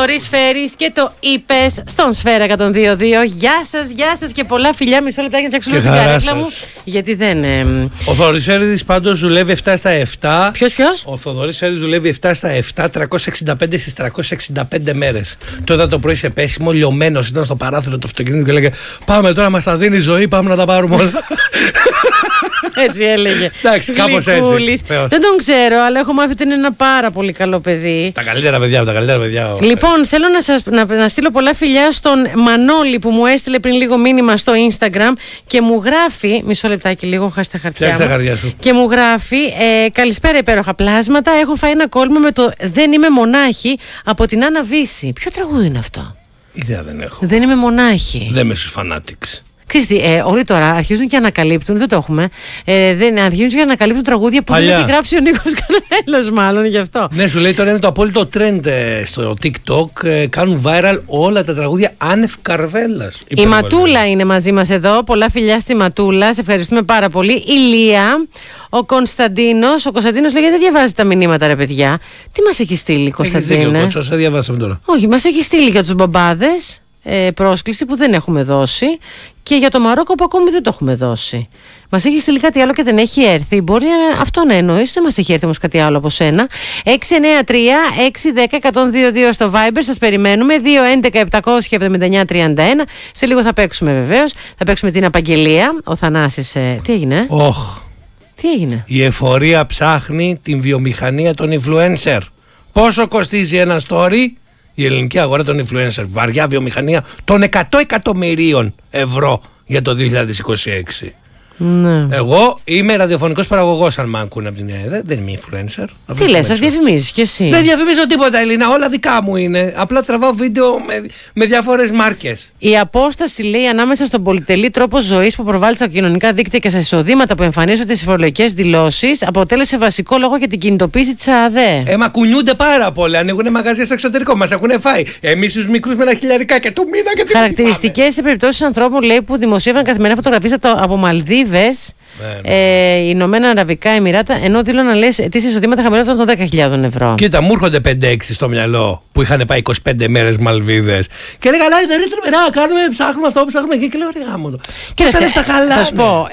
Θοδωρής Φέρης και το είπες στον Σφαίρα 102.2. Γεια σας και πολλά φιλιά. Μισό λεπτάκι να φτιάξω την καρέκλα μου. Γιατί δεν. Ο Θοδωρής Φέρης πάντως δουλεύει 7 στα 7. Ποιος? Ο Θοδωρής Φέρης δουλεύει 7 στα 7, 365 στις 365 μέρες. Τότε το πρωί σε πέσιμο, λιωμένος, ήταν στο παράθυρο του αυτοκινήτου και έλεγε: πάμε τώρα, μας τα δίνει η ζωή, πάμε να τα πάρουμε όλα. Έτσι έλεγε. Εντάξει, κάπως έτσι. Δεν τον ξέρω, αλλά έχω μάθει ότι είναι ένα πάρα πολύ καλό παιδί. Τα καλύτερα παιδιά. Λοιπόν, θέλω να στείλω πολλά φιλιά στον Μανώλη που μου έστειλε πριν λίγο μήνυμα στο Instagram και μου γράφει. Μισό λεπτάκι, λίγο χάσει τα χαρτιά. Φτιάξε τα χαρτιά σου. Και μου γράφει: καλησπέρα, υπέροχα πλάσματα. Έχω φάει ένα κόλμο με το Δεν είμαι μονάχη από την Άννα Βύση. Ποιο τραγούδι είναι αυτό? Ιδέα δεν έχω. Δεν είμαι μονάχη. Δεν είμαι στους Fanatics. Ξέρετε, όλοι τώρα αρχίζουν και ανακαλύπτουν, δεν το έχουμε. Αρχίζουν και ανακαλύπτουν τραγούδια που δεν έχει γράψει ο Νίκος Καρβέλος, μάλλον γι' αυτό. Ναι, σου λέει τώρα είναι το απόλυτο trend στο TikTok. Κάνουν viral όλα τα τραγούδια άνευ Καρβέλας. Η Ματούλα είναι μαζί μας εδώ. Πολλά φιλιά στη Ματούλα. Σε ευχαριστούμε πάρα πολύ. Η Λία. Ο Κωνσταντίνος λέει: δεν διαβάζει τα μηνύματα, ρε παιδιά. Τι μας έχει στείλει, Κωνσταντίνε? Διαβάσαμε τώρα. Όχι, μας έχει στείλει για τους μπαμπάδες πρόσκληση που δεν έχουμε δώσει και για το Μαρόκο που ακόμη δεν το έχουμε δώσει. Μας έχει στείλει κάτι άλλο και δεν έχει έρθει. Μπορεί αυτό να εννοείς, δεν μας έχει έρθει όμως κάτι άλλο από σένα. 693-610-102-2 στο Viber, σας περιμένουμε. 211-779-31. Σε λίγο θα παίξουμε βεβαίως. Θα παίξουμε την απαγγελία. Ο Θανάσης. Τι έγινε? Τι έγινε? Η εφορία ψάχνει την βιομηχανία των influencer. Πόσο κοστίζει ένα story? Η ελληνική αγορά των influencer, βαριά βιομηχανία των 100 εκατομμυρίων ευρώ για το 2026. Ναι. Εγώ είμαι ραδιοφωνικός παραγωγός, αν μ' ακούνε από την ΕΕ. Δεν είμαι influencer. Τι λες, σας διαφημίζεις κι εσύ? Δεν διαφημίζω τίποτα, Ελίνα, όλα δικά μου είναι. Απλά τραβάω βίντεο με διάφορες μάρκες. Η απόσταση, λέει, ανάμεσα στον πολυτελή τρόπο ζωής που προβάλλει στα κοινωνικά δίκτυα και στα εισοδήματα που εμφανίζονται στις φορολογικές δηλώσεις αποτέλεσε βασικό λόγο για την κινητοποίηση της ΑΔΕ. Μα κουνιούνται πάρα πολύ. Ανοίγουν μαγαζιά στο εξωτερικό, μας έχουν φάει. Εμείς τους μικρούς με τα χιλιαρικά και του μήνα και τι. Χαρακτηριστικές σε περιπτώσεις ανθρώπων, λέει, που δημοσίευαν καθημερινά φωτογραφίες από Μαλδίβες. Ηνωμένα Αραβικά Εμιράτα, ενώ δήλωναν, λες, ετήσια εισοδήματα χαμηλότερα των 10.000 ευρώ. Κοίτα, μου έρχονται 5-6 στο μυαλό που είχαν πάει 25 μέρες Μαλβίδες. Και έλεγα: καλά, δεν ρίχνουμε, κάνουμε, ψάχνουμε αυτό, ψάχνουμε εκεί. Και λέω: ρε γάμο. Κοίταξε, θα σου πω.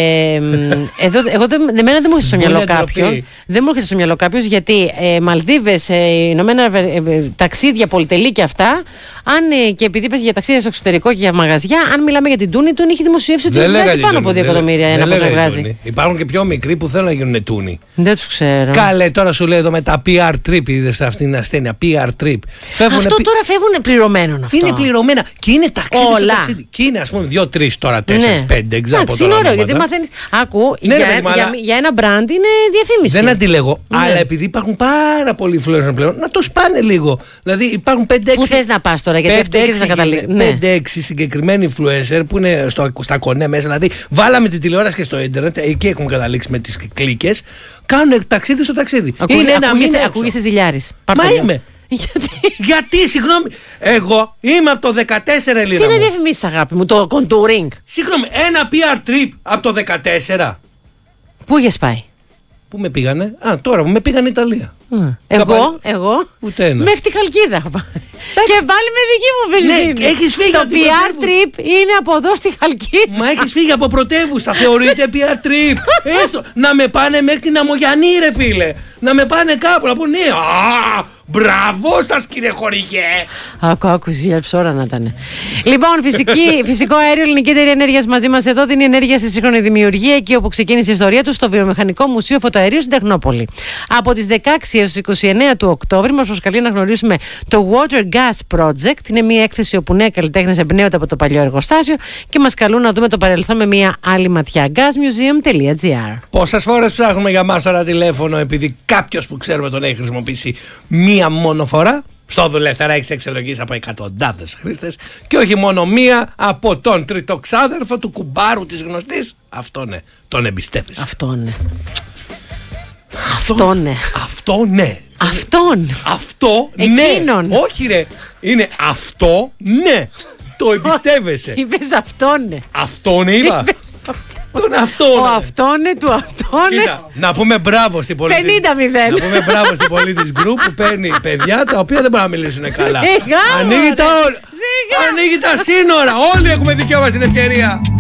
Εγώ δεν μου έρχεται στο μυαλό κάποιον. Δεν μου έρχεται στο μυαλό κάποιο γιατί Μαλδίβες, Ηνωμένα ταξίδια, πολυτελή και αυτά. Και επειδή είπες για ταξίδια στο εξωτερικό και για μαγαζιά, αν μιλάμε για την Τούνη, η Τούνη έχει δημοσιεύσει ότι βγάζει πάνω από 2 εκατομμύρια ένα ποσό βγάζει. Υπάρχουν και πιο μικροί που θέλουν να γίνουν Τούνοι. Δεν τους ξέρω. Καλέ, τώρα σου λέω εδώ με τα PR trip, είδες αυτήν την ασθένεια. PR trip. Αυτό τώρα φεύγουν πληρωμένων αυτό. Είναι πληρωμένα και είναι ταξίδι στο ταξίδι. Και είναι, ας πούμε, 2-3 τώρα, 4-5. Δεν ξέρω από τώρα. Είναι ωραίο γιατί μαθαίνεις. Άκου, για ένα brand είναι διαφήμιση. Δεν αντιλέγω. Αλλά επειδή υπάρχουν πάρα πολλοί influencers πλέον, να το σπάνε λίγο. Δηλαδή υπάρχουν 5-6. Πού θες να πας τώρα, γιατί αυτό και θα καταλήξει. 5-6 συγκεκριμένοι influencer που είναι στα κονέ μέσα. Δηλαδή, βάλαμε τη τηλεόραση και στο ίντερνετ, εκεί έχουμε καταλήξει με τις κλίκες. Κάνουν ταξίδι στο ταξίδι. Είναι ένα μήνα. Ακούγεσαι ζηλιάρης. Μα είμαι. Γιατί, συγγνώμη, εγώ είμαι από το 14, Ελίνα. Τι είναι διαφημίσεις, αγάπη μου, το contouring? Συγγνώμη, ένα PR trip από το 14. Πού είχες πάει? Πού με πήγανε? Τώρα με πήγανε Ιταλία. Εγώ ούτε ένα. Μέχρι τη Χαλκίδα έχω πάει. Και πάλι με δική μου βενζίνη. Ναι, έχεις φύγει. Το PR trip είναι από εδώ στη Χαλκίδα. Μα έχεις φύγει από πρωτεύουσα. Θεωρείται PR trip. Έστω να με πάνε μέχρι την Αμογιανή, ρε φίλε. Να με πάνε κάπου να πούνε: μπράβο σας, κύριε χορηγέ. Άκου, ζήλεψε ώρα να ήταν. Λοιπόν, φυσικό αέριο, Ελληνική Εταιρεία Ενέργειας μαζί μας εδώ, δίνει ενέργεια στη σύγχρονη δημιουργία, εκεί όπου ξεκίνησε η ιστορία του, στο Βιομηχανικό Μουσείο Φωτοαερίου στην Τεχνόπολη. Από τις 16 έως τις 29 του Οκτώβρη μας προσκαλεί να γνωρίσουμε το Water Gas Project. Είναι μια έκθεση όπου νέα καλλιτέχνες εμπνέονται από το παλιό εργοστάσιο και μας καλούν να δούμε το παρελθόν με μια άλλη ματιά. Gasmuseum.gr. Πόσες φορές ψάχνουμε για μας τώρα τηλέφωνο επειδή κάποιος που ξέρουμε τον έχει χρησιμοποιήσει μία μόνο φορά? Στο Δουλεύθερα έχεις εξελογήσει από εκατοντάδες χρήστες και όχι μόνο μία, από τον τριτοξάδερφο του κουμπάρου της γνωστής. Αυτό ναι, τον εμπιστεύεις. Αυτό ναι. Αυτό ναι. Όχι ρε, είναι αυτό ναι. Το εμπιστεύεσαι. Είπες αυτό ναι. Αυτό ναι είπα. Τον αυτόν. Ο αυτόνε του αυτόνε. Κοίτα, να πούμε μπράβο στην πολίτη. 50-0. Να πούμε μπράβο στην πολίτη Group που παίρνει παιδιά τα οποία δεν μπορούν να μιλήσουν καλά. Σιγά, Ανοίγει τα μωρέ. όλα. Ανοίγει τα σύνορα. Όλοι έχουμε δικαίωμα στην ευκαιρία.